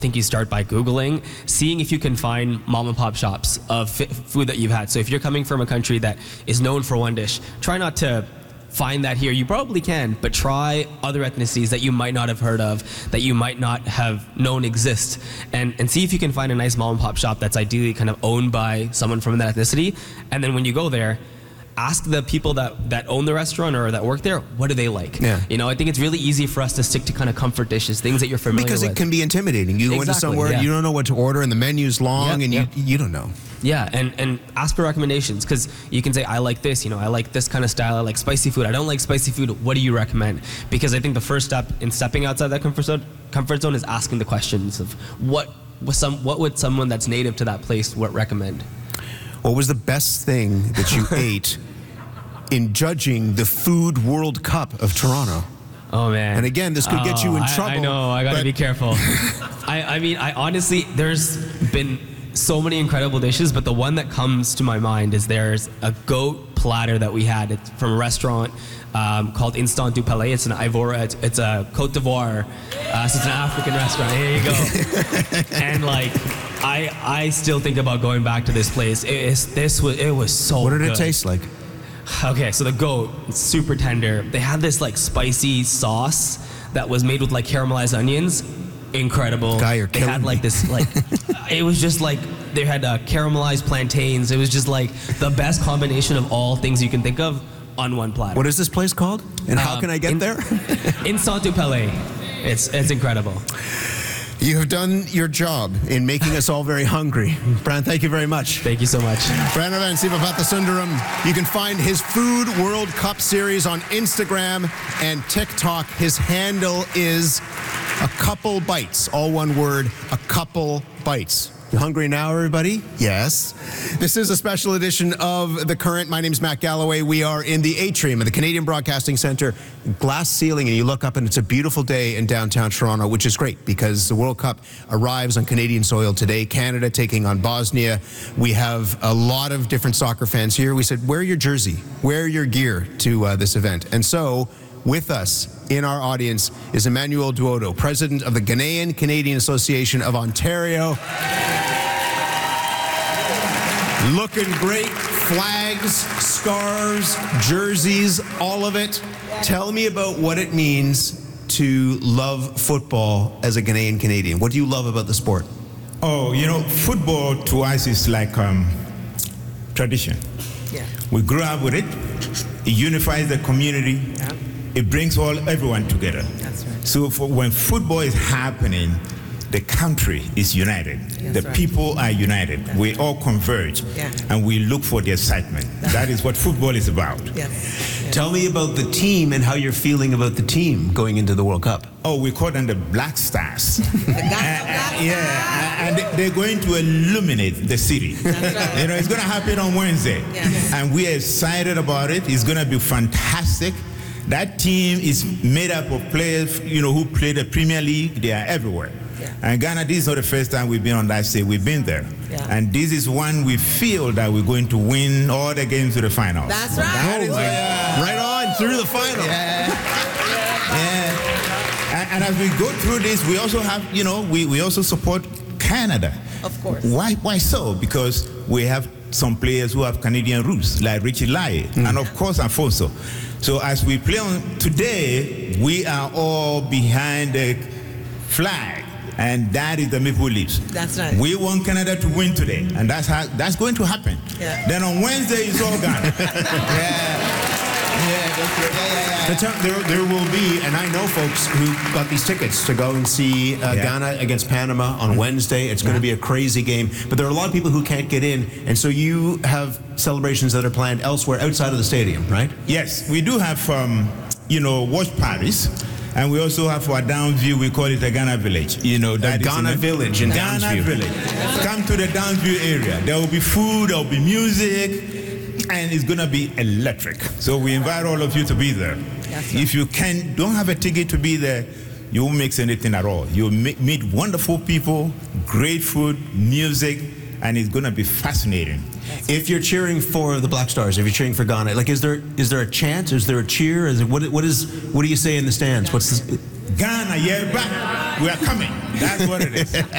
think you start by Googling, seeing if you can find mom and pop shops of food that you've had. So if you're coming from a country that is known for one dish, try not to find that here. You probably can, but try other ethnicities that you might not have heard of, that you might not have known exist, and see if you can find a nice mom and pop shop that's ideally kind of owned by someone from that ethnicity. And then when you go there, ask the people that own the restaurant or that work there, what do they like? Yeah. You know, I think it's really easy for us to stick to kind of comfort dishes, things that you're familiar because with. it can be intimidating. You go into somewhere, you don't know what to order, and the menu's long, and you don't know. Yeah, and ask for recommendations, because you can say, I like this, I like this kind of style, I like spicy food, I don't like spicy food, what do you recommend? Because I think the first step in stepping outside that comfort zone is asking the questions of what would someone that's native to that place recommend? What was the best thing that you ate in judging the Food World Cup of Toronto? Oh, man. And again, this could get you in trouble. I know, I gotta be careful. I mean, I honestly, there's been so many incredible dishes, but the one that comes to my mind is there's a goat platter that we had. It's from a restaurant called Instant du Palais. It's an Ivora, it's a Côte d'Ivoire, so it's an African restaurant. Here you go. And like, I still think about going back to this place. It was so good. What did it taste like? Okay, so the goat, it's super tender. They had this like spicy sauce that was made with like caramelized onions. Incredible. Guy, you're they killing had like me. this like it was just like they had caramelized plantains. It was just like the best combination of all things you can think of on one platter. What is this place called? And how can I get there? Instant du Palais. It's incredible. You have done your job in making us all very hungry. Pran, thank you very much. Thank you so much. Pranavan Sivapathsundaram. You can find his Food World Cup series on Instagram and TikTok. His handle is A Couple Bites. All one word, A Couple Bites. You hungry now, everybody? Yes. This is a special edition of The Current. My name's Matt Galloway. We are in the atrium of the Canadian Broadcasting Centre. Glass ceiling, and you look up and it's a beautiful day in downtown Toronto, which is great because the World Cup arrives on Canadian soil today. Canada taking on Bosnia. We have a lot of different soccer fans here. We said, wear your jersey, wear your gear to this event. And so, with us in our audience is Emmanuel Duodo, president of the Ghanaian Canadian Association of Ontario. Looking great, flags, scarves, jerseys, all of it. Tell me about what it means to love football as a Ghanaian Canadian. What do you love about the sport? Oh, football to us is like tradition. Yeah. We grew up with it. It unifies the community. Yeah. It brings everyone together. That's right. So when football is happening, the country is united. That's the right. people are united. That's we right. all converge, and we look for the excitement. That is what football is about. Yes. Yes. Tell me about the team and how you're feeling about the team going into the World Cup. Oh, we call them the Black Stars. Yeah. And they're going to illuminate the city. That's right. It's going to happen on Wednesday. Yes. And we are excited about it. It's going to be fantastic. That team is made up of players, who play the Premier League. They are everywhere. Yeah. And Ghana, this is not the first time we've been on that stage. We've been there. Yeah. And this is one we feel that we're going to win all the games to the finals. That's right. That is Right on, through the final. Yeah. And as we go through this, we also have, we also support Canada. Of course. Why so? Because we have some players who have Canadian roots, like Richie Lai, and of course Afonso. So as we play on today, we are all behind the flag, and that is the Maple Leafs. That's right. We want Canada to win today, and that's going to happen. Yeah. Then on Wednesday, it's all gone. There will be, and I know folks who got these tickets to go and see Ghana against Panama on Wednesday. It's going to be a crazy game, but there are a lot of people who can't get in, and so you have celebrations that are planned elsewhere outside of the stadium, right? Yes, we do have, watch parties. And we also have our Downsview, we call it the Ghana Village. That is Ghana Village in Ghana Downsview. Village. Come to the Downsview area. There will be food, there will be music, and it's going to be electric. So we invite all of you to be there. That's right. If you don't have a ticket to be there, you won't mix anything at all. You'll meet wonderful people, great food, music, and it's going to be fascinating. If you're cheering for the Black Stars, if you're cheering for Ghana, like, is there a chant? Is there a cheer? What do you say in the stands? What's this? Ghana, yeah, back. We are coming. That's what it is.